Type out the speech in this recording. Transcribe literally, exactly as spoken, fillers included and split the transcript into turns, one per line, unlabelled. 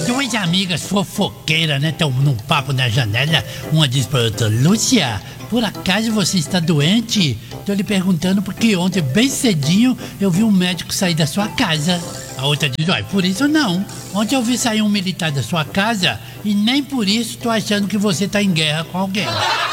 Duas amigas fofoqueiras, né? Estão num papo na janela. Uma diz pra outra: Lúcia, por acaso você está doente? Tô lhe perguntando porque ontem, bem cedinho, eu vi um médico sair da sua casa. A outra diz: olha, por isso não. Ontem eu vi sair um militar da sua casa e nem por isso tô achando que você tá em guerra com alguém.